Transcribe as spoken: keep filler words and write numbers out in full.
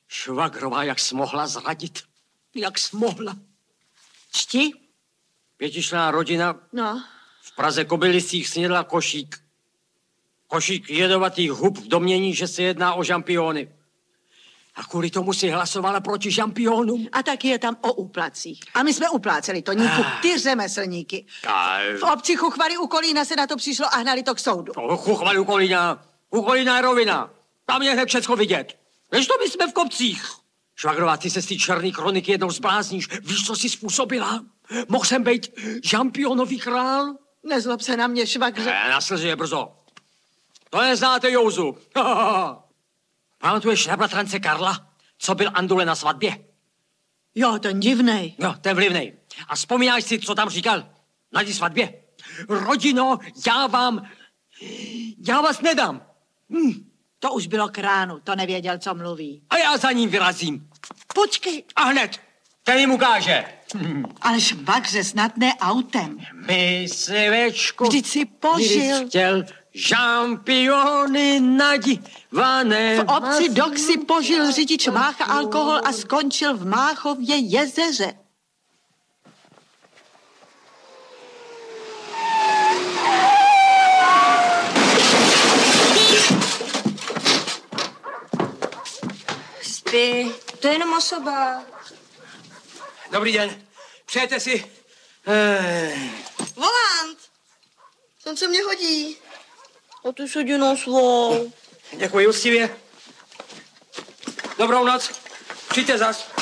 Švagrová, jak jsi mohla zradit? Jak jsi mohla? Čti? Pětičlenná rodina No. v Praze Kobylisích snědla košík. Košík jedovatých hub v domění, že se jedná o žampiony. A kvůli tomu si hlasovala proti žampionům. A taky je tam o úplacích. A my jsme upláceli to, Níku, ty řemeslníky. V obci Chuchvary u Kolína se na to přišlo a hnali to k soudu. To Chuchvary u Kolína. U Kolína je rovina. Tam je hned všecko vidět. Než to my jsme v kopcích. Švagrová, ty se z té černý kroniky jednou zblázníš. Víš, co jsi způsobila? Mohl jsem být žampionový král? Nezlob se na mě, švagře. Ne, na slzy je brzo. To neznáte, Jouzu. Pamatuješ na bratrance Karla, co byl Andule na svatbě? Jo, ten divnej. Jo, ten vlivnej. A vzpomínáš si, co tam říkal na té svatbě? Rodino, já vám... Já vás nedám. Hm. To už bylo k ránu, to nevěděl, co mluví. A já za ním vyrazím. Počkej. A hned, ten jim ukáže. Ale švagře, snad ne autem. My, slivečku, vždyť si požil. Chtěl žampiony nadivané. V obci Dok si požil řidič Mácha alkohol a skončil v Máchově jezeře. Spí, to je jenom osoba. Dobrý den, přejete si... Eh... Volant! Ten se mě hodí. A ty se jenom svou. Děkuji úctivě. Dobrou noc. Přijďte zas.